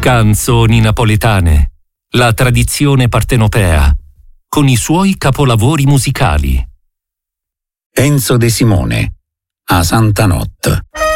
Canzoni napoletane, la tradizione partenopea, con i suoi capolavori musicali. Enzo De Simone, a Santa Notte.